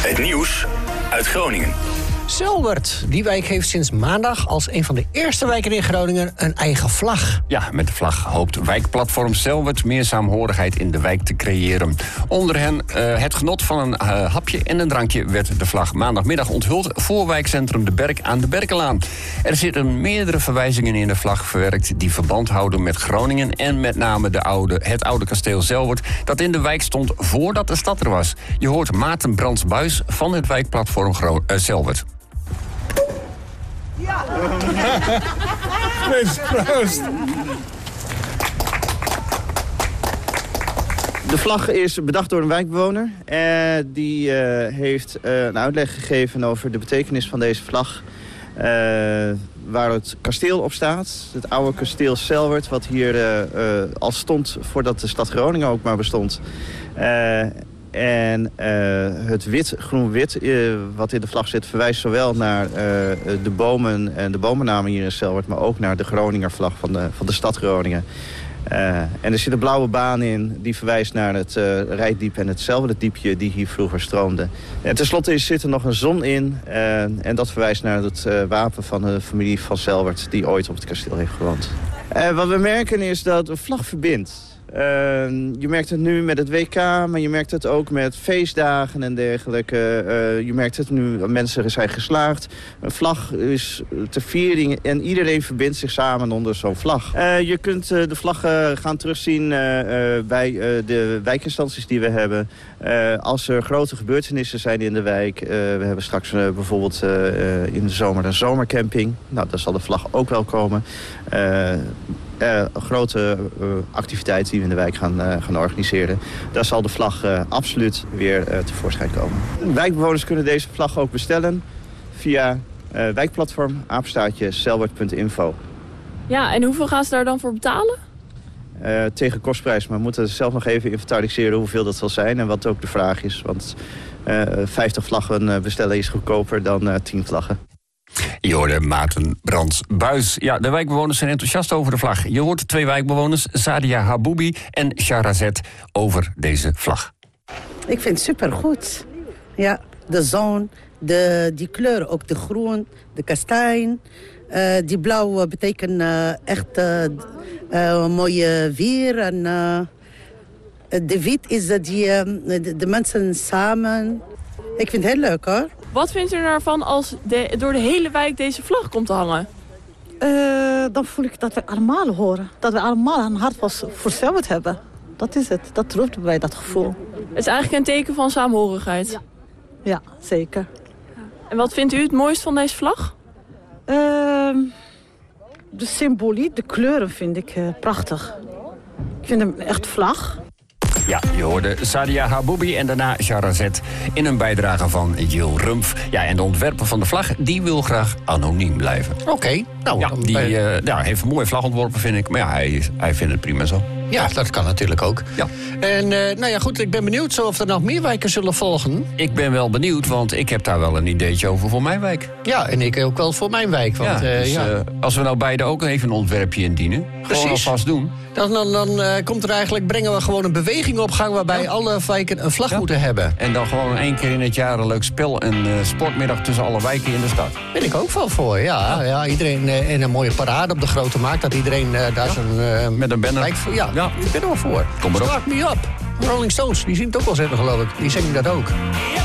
Het nieuws uit Groningen. Selwerd, die wijk heeft sinds maandag als een van de eerste wijken in Groningen een eigen vlag. Ja, met de vlag hoopt wijkplatform Selwerd meer saamhorigheid in de wijk te creëren. Onder hen het genot van een hapje en een drankje werd de vlag maandagmiddag onthuld voor wijkcentrum De Berk aan de Berkelaan. Er zitten meerdere verwijzingen in de vlag verwerkt die verband houden met Groningen en met name het oude kasteel Selwerd dat in de wijk stond voordat de stad er was. Je hoort Maarten Brands-Buis van het wijkplatform Selwerd. Ja! Proost! De vlag is bedacht door een wijkbewoner. Die heeft een uitleg gegeven over de betekenis van deze vlag. Waar het kasteel op staat. Het oude kasteel Selwerd, wat hier al stond voordat de stad Groningen ook maar bestond. En het groen-wit wat in de vlag zit verwijst zowel naar de bomen en de bomennamen hier in Selwerd, maar ook naar de Groninger vlag van de stad Groningen. En er zit een blauwe baan in die verwijst naar het Rijdiep en hetzelfde diepje die hier vroeger stroomde. En tenslotte zit er nog een zon in en dat verwijst naar het wapen van de familie van Selwerd die ooit op het kasteel heeft gewoond. Wat we merken is dat een vlag verbindt. Je merkt het nu met het WK, maar je merkt het ook met feestdagen en dergelijke. Je merkt het nu, mensen zijn geslaagd. Een vlag is ter viering en iedereen verbindt zich samen onder zo'n vlag. Je kunt de vlaggen gaan terugzien bij de wijkinstanties die we hebben. Als er grote gebeurtenissen zijn in de wijk. We hebben straks bijvoorbeeld in de zomer een zomercamping. Nou, daar zal de vlag ook wel komen. Grote activiteiten die we in de wijk gaan organiseren. Daar zal de vlag absoluut weer tevoorschijn komen. Wijkbewoners kunnen deze vlag ook bestellen via wijkplatform _selwerd.info. Ja, en hoeveel gaan ze daar dan voor betalen? Tegen kostprijs, maar we moeten zelf nog even inventariseren hoeveel dat zal zijn en wat ook de vraag is. Want 50 vlaggen bestellen is goedkoper dan 10 vlaggen. Je hoorde Maarten Brands-Buis. Ja, de wijkbewoners zijn enthousiast over de vlag. Je hoort 2 wijkbewoners, Sadia Haboubi en Sharazet, over deze vlag. Ik vind het supergoed. Ja, de zon, die kleur, ook de groen, de kastijn. Die blauw betekent echt mooie weer. En de wit is de mensen samen. Ik vind het heel leuk, hoor. Wat vindt u ervan als door de hele wijk deze vlag komt te hangen? Dan voel ik dat we allemaal horen. Dat we allemaal een hart voor Selwerd hebben. Dat is het. Dat roept bij dat gevoel. Het is eigenlijk een teken van saamhorigheid. Ja, zeker. En wat vindt u het mooist van deze vlag? De symboliek, de kleuren vind ik prachtig. Ik vind hem echt vlag. Ja, je hoorde Sadia Haboubi en daarna Sharazet in een bijdrage van Jill Rumpf. Ja, en de ontwerper van de vlag, die wil graag anoniem blijven. Oké. Nou, ja, die heeft een mooie vlag ontworpen, vind ik. Maar ja, hij vindt het prima zo. Ja, dat kan natuurlijk ook. Ja. En nou ja, goed, ik ben benieuwd of er nog meer wijken zullen volgen. Ik ben wel benieuwd, want ik heb daar wel een ideetje over voor mijn wijk. Ja, en ik ook wel voor mijn wijk. Want, als we nou beide ook even een ontwerpje indienen, gewoon alvast doen. Dan komt er eigenlijk, brengen we gewoon een beweging op gang waarbij alle wijken een vlag moeten hebben. En dan gewoon 1 keer in het jaar een leuk spel en sportmiddag tussen alle wijken in de stad. Ben ik ook wel voor, ja. Iedereen in een mooie parade op de Grote Markt, dat iedereen daar zo'n... met een banner. Ja, ik ben er wel voor. Kom maar op. Start me up. Rolling Stones, die zien het ook wel zeggen, geloof ik. Die zingen dat ook.